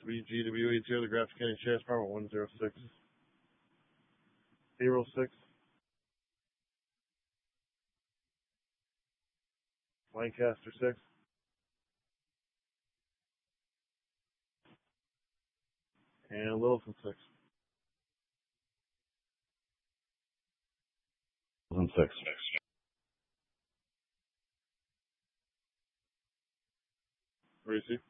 VGWE2, the Graphic County Sheriff's Department 106. Payroll 6. Lancaster 6. And Littleton 6. Littleton 6. Reese.